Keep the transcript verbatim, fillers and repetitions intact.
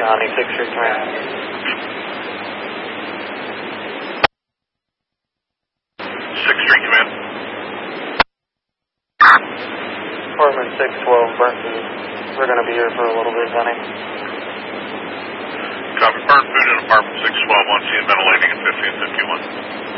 Johnny, sixth Street Command. sixth Street Command. Apartment six twelve, Brentford. We're going to be here for a little bit, Johnny. Copy, Brentford and Apartment six twelve, one, seeing ventilating at fifteen fifty-one.